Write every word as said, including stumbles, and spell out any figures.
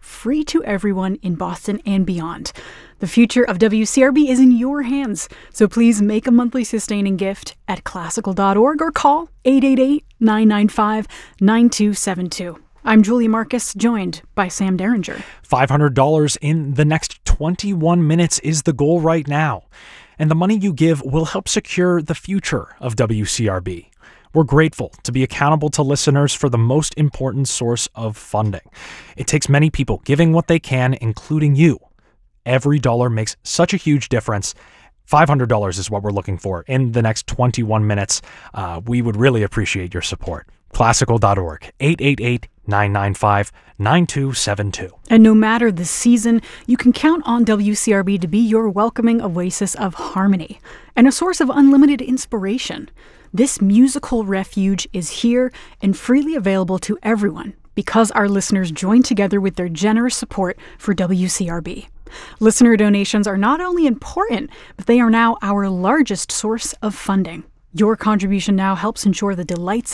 free to everyone in Boston and beyond. The future of W C R B is in your hands, so please make a monthly sustaining gift at classical dot org or call eight eight eight, nine nine five, nine two seven two. I'm Julie Marcus, joined by Sam Derringer. five hundred dollars in the next twenty-one minutes is the goal right now, and the money you give will help secure the future of W C R B. We're grateful to be accountable to listeners for the most important source of funding. It takes many people giving what they can, including you. Every dollar makes such a huge difference. five hundred dollars is what we're looking for in the next twenty-one minutes. Uh, we would really appreciate your support. classical dot org, eight eight eight, nine nine five, nine two seven two. And no matter the season, you can count on W C R B to be your welcoming oasis of harmony and a source of unlimited inspiration. This musical refuge is here and freely available to everyone because our listeners join together with their generous support for W C R B. Listener donations are not only important, but they are now our largest source of funding. Your contribution now helps ensure the delights